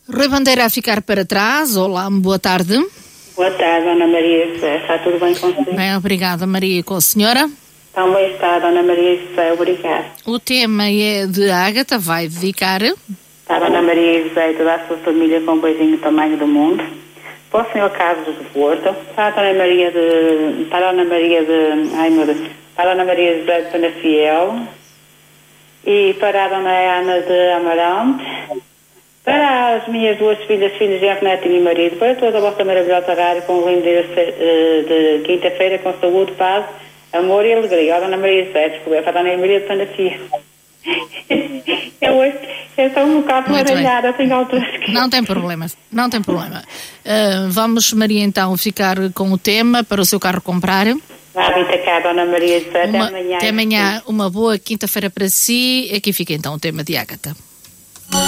Rui Bandeira a ficar para trás. Olá, boa tarde. Boa tarde, Ana Maria José. Está tudo bem consigo? Bem, obrigada, Maria. E com a senhora? Também está, Ana Maria José. Obrigada. O tema é de Ágata, vai dedicar. Para Ana Maria José e toda a sua família com um beijinho do tamanho do mundo. Para o Sr. Carlos de Porto. Para a Ana Maria de... Para a Ana Maria de... Ai, meu Deus. Para a Ana Maria José de Penafiel. E para a Dona Ana de Amarante. Para as minhas duas filhas Henrique Neto e meu marido. Para toda a vossa maravilhosa rádio com um lindo dia de quinta-feira com saúde, paz, amor e alegria. Dona Maria José, desculpa, para a Dona Maria de Penafiel. Eu estou um bocado baralhada, tenho alturas que... Não tem problema, não tem problema. Vamos, Maria, então ficar com o tema para o seu carro comprar. Vá, cá, Dona Maria José, até amanhã. Até amanhã, uma boa quinta-feira para si. Aqui fica então o tema de Ágata.